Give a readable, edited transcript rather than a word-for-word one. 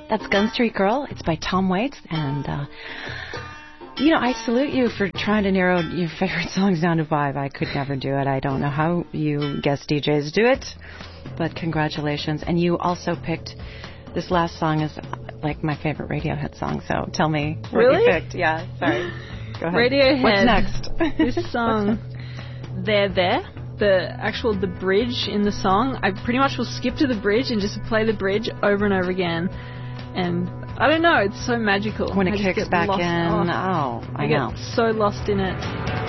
That's Gun Street Girl. It's by Tom Waits. And, I salute you for trying to narrow your favorite songs down to 5. I could never do it. I don't know how you guest DJs do it, but congratulations. And you also picked, this last song is like my favorite Radiohead song, so tell me what you picked. Yeah, sorry. Go ahead. Radiohead. What's next? This song, There, the bridge in the song, I pretty much will skip to the bridge and just play the bridge over and over again. And I don't know, it's so magical. When it kicks back in, I know. I get so lost in it.